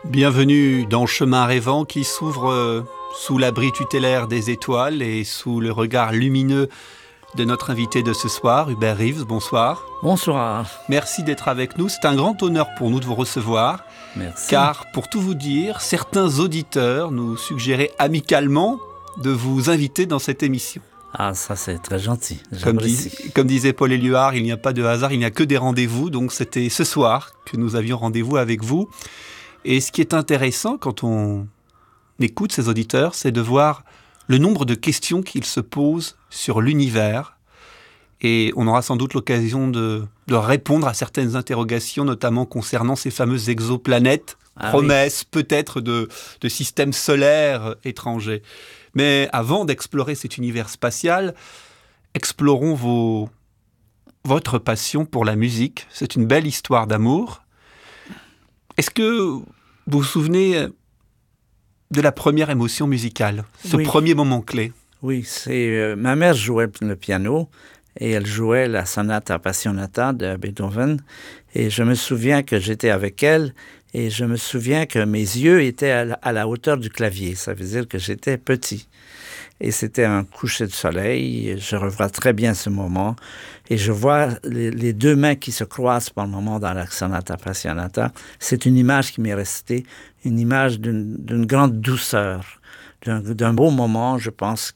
Bienvenue dans Chemin Rêvant qui s'ouvre sous l'abri tutélaire des étoiles et sous le regard lumineux de notre invité de ce soir, Hubert Reeves. Bonsoir. Bonsoir. Merci d'être avec nous. C'est un grand honneur pour nous de vous recevoir. Merci. Car, pour tout vous dire, certains auditeurs nous suggéraient amicalement de vous inviter dans cette émission. Ah, ça c'est très gentil. Comme disait Paul Éluard, il n'y a pas de hasard, il n'y a que des rendez-vous. Donc c'était ce soir que nous avions rendez-vous avec vous. Et ce qui est intéressant quand on écoute ces auditeurs, c'est de voir le nombre de questions qu'ils se posent sur l'univers. Et on aura sans doute l'occasion de répondre à certaines interrogations, notamment concernant ces fameuses exoplanètes, promesses peut-être de systèmes solaires étrangers. Mais avant d'explorer cet univers spatial, explorons votre passion pour la musique. C'est une belle histoire d'amour. Est-ce que vous vous souvenez de la première émotion musicale, ce premier moment clé? Oui, c'est ma mère jouait le piano et elle jouait la sonate appassionata de Beethoven. Et je me souviens que j'étais avec elle et je me souviens que mes yeux étaient à la hauteur du clavier. Ça veut dire que j'étais petit. Et c'était un coucher de soleil. Je revois très bien ce moment. Et je vois les deux mains qui se croisent par moment dans la sonate appassionata. C'est une image qui m'est restée, une image d'une grande douceur, d'un beau moment, je pense,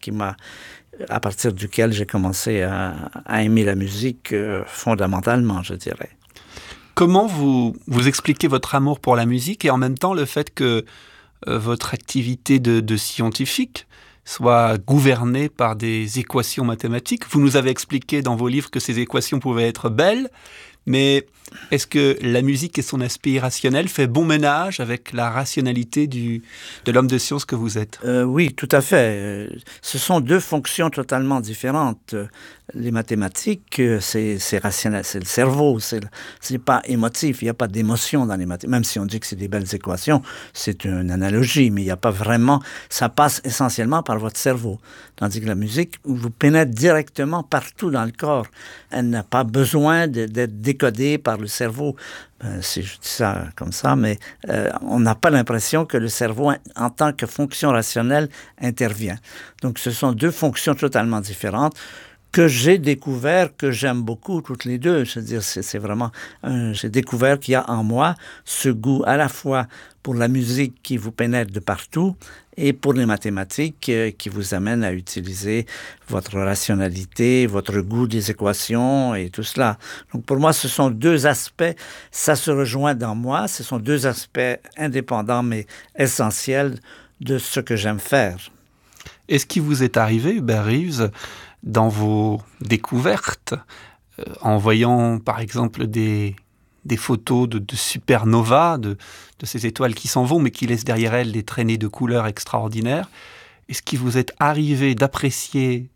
à partir duquel j'ai commencé à aimer la musique fondamentalement, je dirais. Comment vous expliquez votre amour pour la musique et en même temps le fait que votre activité de scientifique soit gouvernée par des équations mathématiques? Vous nous avez expliqué dans vos livres que ces équations pouvaient être belles, mais est-ce que la musique et son aspect irrationnel fait bon ménage avec la rationalité de l'homme de science que vous êtes? Oui, tout à fait. Ce sont deux fonctions totalement différentes. Les mathématiques, c'est rationnel, c'est le cerveau, c'est pas émotif, il n'y a pas d'émotion dans les mathématiques. Même si on dit que c'est des belles équations, c'est une analogie, mais il n'y a pas vraiment... Ça passe essentiellement par votre cerveau. Tandis que la musique vous pénètre directement partout dans le corps. Elle n'a pas besoin d'être décodée par le cerveau. Si je dis ça comme ça, mais on n'a pas l'impression que le cerveau, en tant que fonction rationnelle, intervient. Donc, ce sont deux fonctions totalement différentes que j'ai découvert, que j'aime beaucoup, toutes les deux. Je veux dire, c'est vraiment... j'ai découvert qu'il y a en moi ce goût à la fois pour la musique qui vous pénètre de partout et pour les mathématiques qui vous amènent à utiliser votre rationalité, votre goût des équations et tout cela. Donc pour moi, ce sont deux aspects, ça se rejoint dans moi, ce sont deux aspects indépendants mais essentiels de ce que j'aime faire. Est-ce qu'il vous est arrivé, Hubert Reeves, dans vos découvertes, en voyant par exemple des photos de supernovas, de ces étoiles qui s'en vont mais qui laissent derrière elles des traînées de couleurs extraordinaires, est-ce qu'il vous est arrivé d'apprécier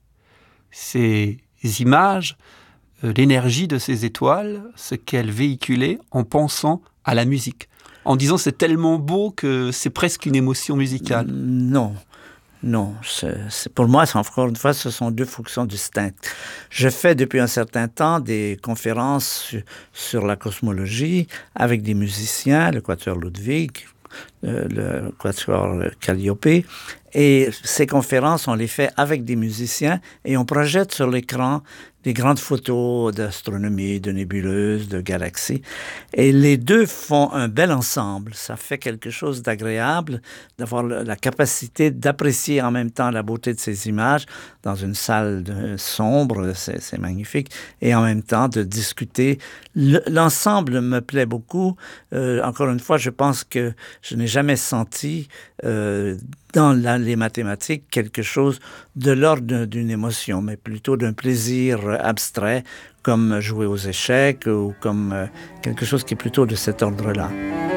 ces images, l'énergie de ces étoiles, ce qu'elles véhiculaient en pensant à la musique, en disant c'est tellement beau que c'est presque une émotion musicale? Non, pour moi, encore une fois, ce sont deux fonctions distinctes. Je fais depuis un certain temps des conférences sur la cosmologie avec des musiciens, le Quatuor Ludwig, le Quatuor Calliope. Et ces conférences, on les fait avec des musiciens et on projette sur l'écran des grandes photos d'astronomie, de nébuleuses, de galaxies. Et les deux font un bel ensemble. Ça fait quelque chose d'agréable d'avoir la capacité d'apprécier en même temps la beauté de ces images dans une salle sombre, c'est magnifique, et en même temps de discuter. L'ensemble me plaît beaucoup. Encore une fois, je pense que je n'ai jamais senti dans les mathématiques quelque chose de l'ordre d'une émotion, mais plutôt d'un plaisir abstrait, comme jouer aux échecs ou comme quelque chose qui est plutôt de cet ordre-là.